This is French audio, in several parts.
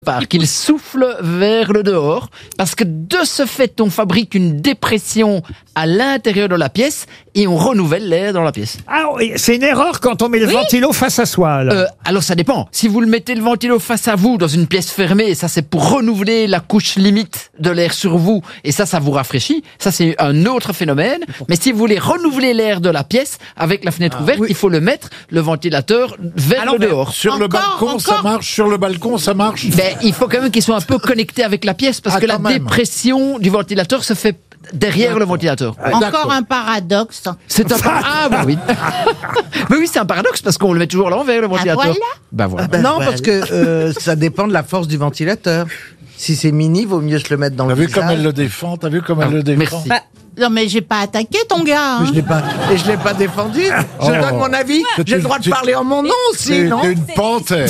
qu'il souffle vers le dehors, parce que de ce fait, on fabrique une dépression à l'intérieur de la pièce et on renouvelle l'air dans la pièce. Ah oui, c'est une erreur quand on met le ventilo face à soi. Alors ça dépend. Si vous le mettez le ventilo face à vous dans une pièce fermée, ça c'est pour renouveler la couche limite de l'air sur vous, et ça vous rafraîchit. Ça c'est un autre phénomène. Mais si vous voulez renouveler l'air de la pièce avec la fenêtre ouverte, il faut le mettre, le ventilateur, vers le dehors. Sur le balcon, ça marche. Sur le balcon, ça marche. Il faut quand même qu'ils soient un peu connectés avec la pièce, parce que la dépression du ventilateur se fait derrière le ventilateur. Encore un paradoxe. C'est un oui. Mais oui, c'est un paradoxe parce qu'on le met toujours à l'envers, le ventilateur. Voilà. Non, parce que ça dépend de la force du ventilateur. Si c'est mini, vaut mieux se le mettre dans le visage. T'as vu comme elle le défend? T'as vu comme elle le défend? Merci. Non, mais j'ai pas attaqué ton gars. Mais je l'ai pas, et je l'ai pas défendu. Je donne mon avis. J'ai le droit de parler en mon nom aussi, non? C'est une panthère.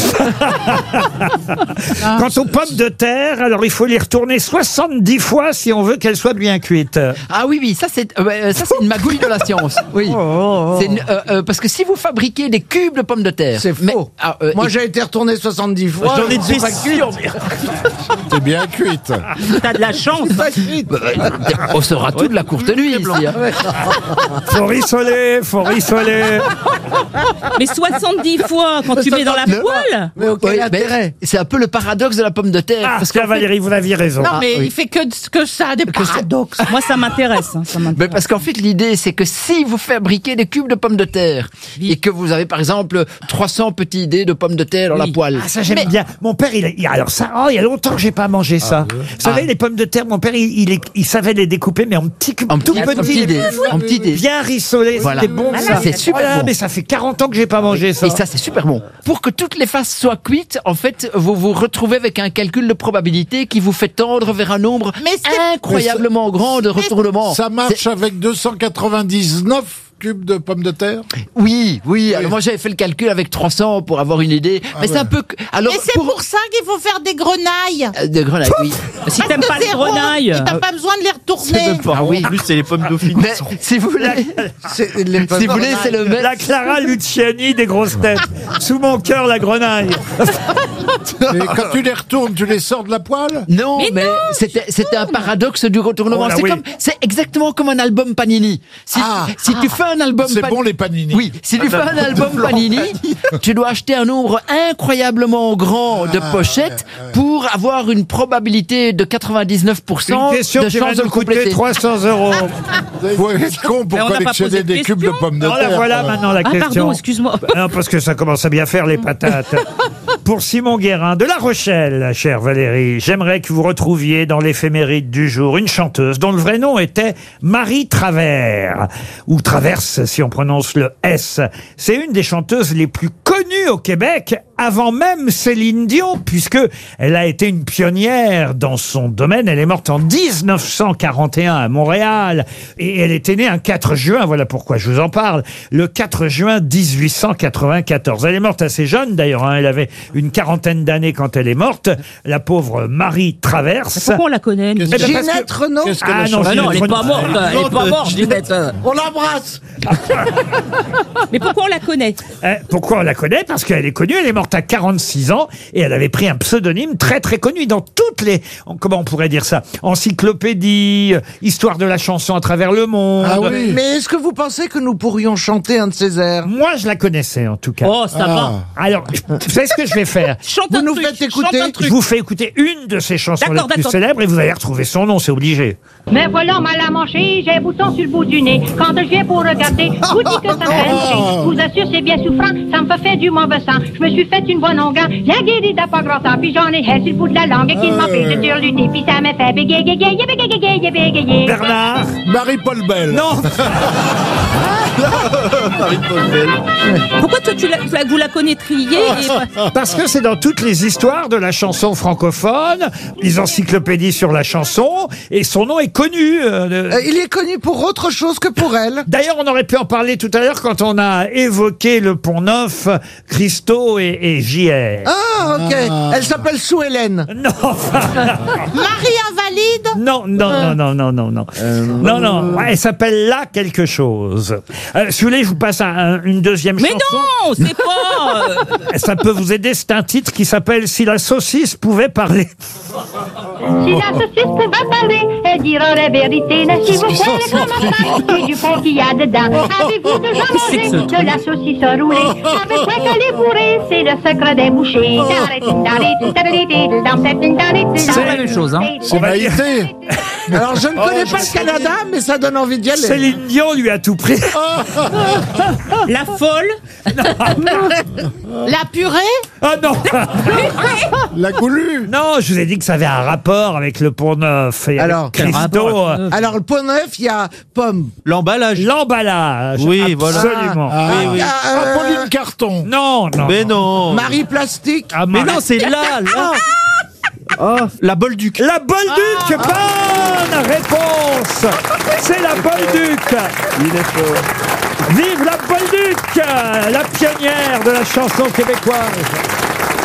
Quant aux pommes de terre, alors il faut les retourner 70 fois si on veut qu'elles soient bien cuites. Ah oui, ça c'est une magouille de la science. Oui. Parce que si vous fabriquez des cubes de pommes de terre, c'est faux. Moi j'ai été retourné 70 fois. J'en ai c'est pas cuit. T'es bien cuite. T'as de la chance. On sera tout de la courte nuit ici. Faut rissoler. Mais 70 fois quand tu mets dans la poêle. Mais auquel intérêt? C'est un peu le paradoxe de la pomme de terre. Ah, parce que Valérie, vous aviez raison. Non, mais il fait que ça, des paradoxes. Moi, ça m'intéresse. Mais parce qu'en fait, l'idée, c'est que si vous fabriquez des cubes de pommes de terre et que vous avez, par exemple, 300 petits dés de pommes de terre dans la poêle. Ah, ça, j'aime bien. Mon père, alors ça, il y a longtemps que j'ai pas mangé ça. Vous savez, les pommes de terre, mon père, il savait les découper, mais en petits cubes, tout petits. En petits dés. Bien rissolés, Voilà. c'était bon, ça. C'est super bon. Mais ça fait 40 ans que j'ai pas mangé ça. Et ça, c'est super bon. Pour que toutes les faces soient cuites, en fait, vous vous retrouvez avec un calcul de probabilité qui vous fait tendre vers un nombre incroyablement grand de retournements. Ça marche avec 299 cubes de pommes de terre? Oui. Alors moi, j'avais fait le calcul avec 300 pour avoir une idée. Mais c'est un peu... Alors, mais c'est pour ça qu'il faut faire des grenailles. Des grenailles, oui. Si t'aimes pas les grenailles. T'as pas besoin de les retourner. Oui. En plus, c'est les pommes dauphines. Mais si vous voulez, c'est le même. La Clara Luciani des grosses têtes. Sous mon cœur, la grenaille. Et quand tu les retournes, tu les sors de la poêle? Non, mais c'était un paradoxe du retournement. C'est exactement comme un album Panini. Si tu fais un album c'est bon les Panini. Oui, si tu fais un album Panini, tu dois acheter un nombre incroyablement grand de pochettes pour avoir une probabilité de 99% Une question de qui va chance de nous le coûter compléter. 300 €. Faut être con pour Mais on n'a pas collectionner posé de des cubes de question. pommes de Alors terre. voilà maintenant la question. Pardon, excuse-moi. Non, parce que ça commence à bien faire les patates. Pour Simon Guérin de La Rochelle, chère Valérie, j'aimerais que vous retrouviez dans l'éphéméride du jour une chanteuse dont le vrai nom était Marie Travers, ou Traverse si on prononce le S. C'est une des chanteuses les plus connues au Québec avant même Céline Dion, puisque elle a été une pionnière dans son domaine. Elle est morte en 1941 à Montréal et elle était née un 4 juin, voilà pourquoi je vous en parle, le 4 juin 1894. Elle est morte assez jeune d'ailleurs, hein. Elle avait une quarantaine d'années quand elle est morte, la pauvre Marie Traverse. Pourquoi on la connaît nous Ginette Renaud. Ah non, non, elle est pas morte. Elle est pas morte, Ginette. On l'embrasse. Mais pourquoi on la connaît? Pourquoi on la connaît? Parce qu'elle est connue, elle est morte à 46 ans et elle avait pris un pseudonyme très très connu dans toutes les, comment on pourrait dire ça, encyclopédie, histoire de la chanson à travers le monde. Ah oui. Mais est-ce que vous pensez que nous pourrions chanter un de ces airs? Moi, je la connaissais en tout cas. Oh, ça va. Alors, vous savez ce que je vais faire? Chante Vous un nous truc, faites écouter. chante un Je truc. vous fais écouter une de ses chansons les plus célèbres et vous allez retrouver son nom, c'est obligé. Mais voilà mal à manger, j'ai un bouton sur le bout du nez. Quand je viens pour regarder, vous dites que ça me fait chier. Je vous assure, c'est bien souffrant, ça me fait faire du mauvais sang. Je me suis fait une bonne onguent, la guérie n'a pas grand temps. Puis j'en ai sur le bout de la langue qui m'empêche de turluter. Puis ça me fait bégayer, bégayer, bégayer, bégayer. Bernard? Marie-Paul Bell. Non. Pourquoi toi, vous la connaîtriez Parce que c'est dans toutes les histoires de la chanson francophone, les encyclopédies sur la chanson, et son nom est connu. Il est connu pour autre chose que pour elle. D'ailleurs, on aurait pu en parler tout à l'heure quand on a évoqué le Pont-Neuf, Christo et JR. Ah, ok. Elle s'appelle Sue Hélène. Non, enfin, Marie Invalide. non. Non, elle s'appelle là quelque chose. Si vous voulez, je vous passe une deuxième Mais chanson. non, c'est pas. Ça peut vous aider. C'est un titre qui s'appelle « Si la saucisse pouvait parler ». Si la saucisse pouvait parler, elle dira la vérité. S'il vous plaît, les grands et du fond qu'il y a dedans. Avez-vous déjà mangé de la saucisse roulée? Avec quoi qu'elle est bourrée, c'est le secret des bouchers. C'est la même chose, hein. C'est Maïté. Alors, je ne connais pas le Canada, mais ça donne envie d'y aller. Céline Dion lui a tout pris. La folle. La purée? Ah non. La goulue. Non, je vous ai dit que ça avait un rapport avec le Pont-Neuf. Et Alors, avec quel Christo, Alors, le Pont Neuf, il y a pomme. L'emballage. l'emballage. Oui, voilà. Absolument. Oui, oui. Apolline Carton. Non, non. Mais non. Marie Plastique. Ah, Mais Marie- non, c'est là. Oh, la Bolduc. La Bolduc, bonne réponse. C'est la Bolduc. Il est fort. Vive la Bolduc, la pionnière de la chanson québécoise.